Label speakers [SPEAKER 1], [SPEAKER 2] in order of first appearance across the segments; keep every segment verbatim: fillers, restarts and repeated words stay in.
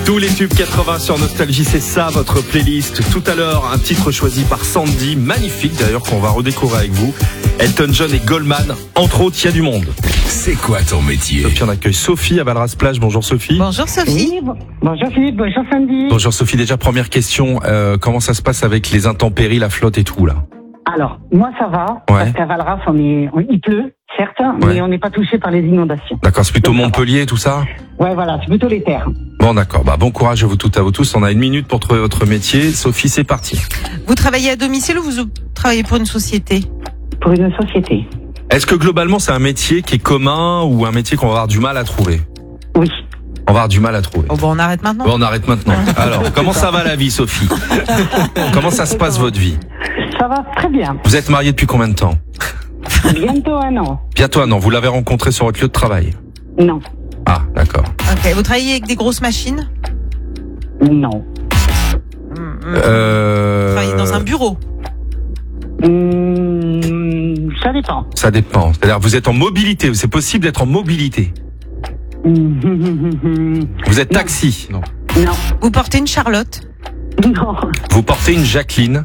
[SPEAKER 1] Tous les tubes quatre-vingts sur Nostalgie, c'est ça votre playlist. Tout à l'heure, un titre choisi par Sandy, magnifique d'ailleurs, qu'on va redécouvrir avec vous. Elton John et Goldman, entre autres, il y a du monde.
[SPEAKER 2] C'est quoi ton métier?
[SPEAKER 1] Sophie, on accueille Sophie à Valras-Plage. Bonjour Sophie.
[SPEAKER 3] Bonjour Sophie.
[SPEAKER 4] Oui, bon- bonjour Philippe, bonjour Sandy.
[SPEAKER 1] Bonjour Sophie, déjà première question, euh, comment ça se passe avec les intempéries, la flotte et tout là?
[SPEAKER 4] Alors, moi ça va,
[SPEAKER 1] Ouais.
[SPEAKER 4] parce qu'à Valras, on est, on- il pleut, certes,
[SPEAKER 1] Ouais.
[SPEAKER 4] mais on n'est pas touché par les inondations.
[SPEAKER 1] D'accord, c'est plutôt
[SPEAKER 4] Donc, ça va.
[SPEAKER 1] Montpellier tout ça?
[SPEAKER 4] Ouais, voilà, c'est plutôt les terres.
[SPEAKER 1] Bon d'accord, bah bon courage à vous toutes, à vous tous. On a une minute pour trouver votre métier. Sophie, c'est parti.
[SPEAKER 3] Vous travaillez à domicile ou vous travaillez pour une société?
[SPEAKER 4] Pour une société.
[SPEAKER 1] Est-ce que globalement c'est un métier qui est commun ou un métier qu'on va avoir du mal à trouver?
[SPEAKER 4] Oui.
[SPEAKER 1] On va avoir du mal à trouver.
[SPEAKER 3] Oh bon, on arrête maintenant.
[SPEAKER 1] Bon, on arrête maintenant. Alors, comment ça va la vie, Sophie? Comment ça se passe votre vie?
[SPEAKER 4] Ça va très bien.
[SPEAKER 1] Vous êtes mariée depuis combien de temps?
[SPEAKER 4] Bientôt un an.
[SPEAKER 1] Bientôt un an. Vous l'avez rencontré sur votre lieu de travail?
[SPEAKER 4] Non.
[SPEAKER 1] Ah, d'accord.
[SPEAKER 3] Ok. Vous travaillez avec des grosses machines?
[SPEAKER 4] Non.
[SPEAKER 1] Euh...
[SPEAKER 3] Vous travaillez dans un bureau?
[SPEAKER 4] Hum, ça dépend.
[SPEAKER 1] Ça dépend. C'est-à-dire, vous êtes en mobilité. C'est possible d'être en mobilité.
[SPEAKER 4] Hum,
[SPEAKER 1] Vous êtes taxi. Non.
[SPEAKER 4] Non.
[SPEAKER 3] Vous portez une Charlotte?
[SPEAKER 4] Non.
[SPEAKER 1] Vous portez une Jacqueline.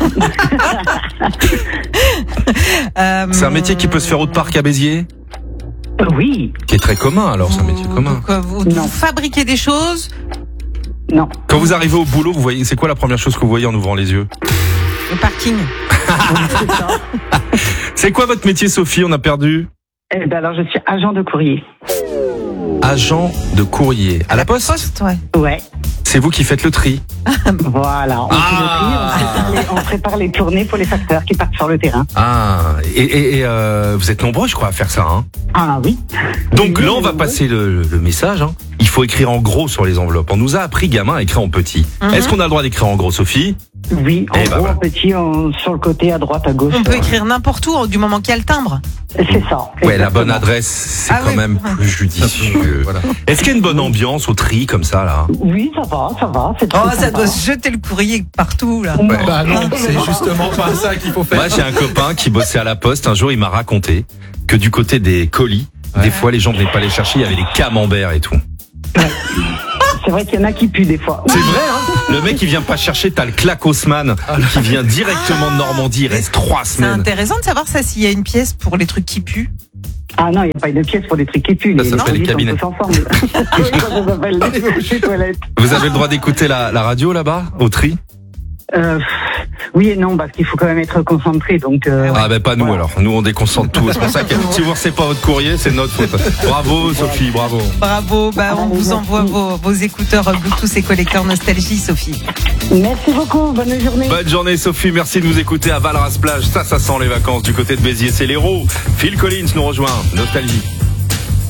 [SPEAKER 3] Euh,
[SPEAKER 1] C'est un métier qui peut se faire au parc à Béziers?
[SPEAKER 4] Oui.
[SPEAKER 1] Qui est très commun, alors, c'est un métier
[SPEAKER 3] vous-
[SPEAKER 1] commun.
[SPEAKER 3] donc, euh, vous,
[SPEAKER 4] Non.
[SPEAKER 3] vous fabriquez des choses?
[SPEAKER 4] Non.
[SPEAKER 1] Quand vous arrivez au boulot, vous voyez, c'est quoi la première chose que vous voyez en ouvrant les yeux?
[SPEAKER 3] Le parking?
[SPEAKER 4] C'est ça.
[SPEAKER 1] C'est quoi votre métier, Sophie? On a perdu.
[SPEAKER 4] Eh ben alors, je suis agent de courrier.
[SPEAKER 1] Agent de courrier. À la poste?
[SPEAKER 3] Poste, ouais.
[SPEAKER 4] Ouais.
[SPEAKER 1] C'est vous qui faites le tri.
[SPEAKER 4] Voilà. On,
[SPEAKER 1] Ah.
[SPEAKER 4] fait le tri, on, prépare les, on prépare les tournées pour les facteurs qui partent sur le terrain.
[SPEAKER 1] Ah, et, et, et, euh, vous êtes nombreux, je crois, à faire ça. Hein.
[SPEAKER 4] Ah oui.
[SPEAKER 1] Donc
[SPEAKER 4] Oui,
[SPEAKER 1] là, on
[SPEAKER 4] oui,
[SPEAKER 1] va
[SPEAKER 4] oui.
[SPEAKER 1] passer le, le message. Hein. Il faut écrire en gros sur les enveloppes. On nous a appris, gamin, à écrire en petit.
[SPEAKER 3] Mhm.
[SPEAKER 1] Est-ce qu'on a le droit d'écrire en gros, Sophie?
[SPEAKER 4] Oui, en
[SPEAKER 1] Eh ben
[SPEAKER 4] gros,
[SPEAKER 1] voilà.
[SPEAKER 4] en petit, en- sur le côté, à droite, à gauche.
[SPEAKER 3] On peut
[SPEAKER 4] euh,
[SPEAKER 3] écrire n'importe où du moment qu'il y a le timbre.
[SPEAKER 4] C'est ça.
[SPEAKER 1] Ouais, la bonne
[SPEAKER 4] exactement.
[SPEAKER 1] adresse, c'est
[SPEAKER 3] Ah
[SPEAKER 1] quand
[SPEAKER 3] oui.
[SPEAKER 1] même plus judicieux. Est-ce qu'il y a une bonne ambiance au tri comme ça, là?
[SPEAKER 4] Oui, ça va, ça va. C'est
[SPEAKER 3] Oh,
[SPEAKER 4] très
[SPEAKER 3] ça
[SPEAKER 4] sympa.
[SPEAKER 3] doit se jeter le courrier partout, là.
[SPEAKER 4] Non.
[SPEAKER 2] Bah non, c'est justement pas ça qu'il faut faire.
[SPEAKER 1] Moi, j'ai un copain qui bossait à la poste. Un jour, il m'a raconté que du côté des colis, des fois, les gens ne venaient pas les chercher. Il y avait des camemberts et tout.
[SPEAKER 4] C'est vrai qu'il y en a qui puent des fois.
[SPEAKER 1] C'est vrai, hein? Le mec, il vient pas chercher, t'as le claque Haussmann qui vient directement de Normandie, il reste trois
[SPEAKER 3] C'est
[SPEAKER 1] semaines.
[SPEAKER 3] intéressant de savoir ça, s'il y a une pièce pour les trucs qui puent.
[SPEAKER 4] Ah non, il n'y a pas une pièce pour des trucs qui puent.
[SPEAKER 1] Ça, ça
[SPEAKER 4] Les
[SPEAKER 1] s'appelle les
[SPEAKER 4] produits
[SPEAKER 1] cabinets.
[SPEAKER 4] sont tous ensemble. Oui, ça s'appelle les- les toilettes.
[SPEAKER 1] Vous avez le droit d'écouter la, la radio là-bas, au tri?
[SPEAKER 4] Euh, oui et non, parce qu'il faut quand même être concentré. Donc, euh,
[SPEAKER 1] Ah ben pas nous
[SPEAKER 4] Voilà.
[SPEAKER 1] alors, nous on déconcentre tout. C'est pour ça que si vous recevez pas votre courrier, c'est notre faute. Bravo Sophie, bravo.
[SPEAKER 3] Bravo, bah, on vous envoie vos, vos écouteurs Bluetooth et collecteurs Nostalgie, Sophie.
[SPEAKER 4] merci beaucoup. Bonne journée.
[SPEAKER 1] Bonne journée Sophie, merci de nous écouter à Valras-Plage. Ça, ça sent les vacances du côté de Béziers, c'est l'héros. Phil Collins nous rejoint, Nostalgie.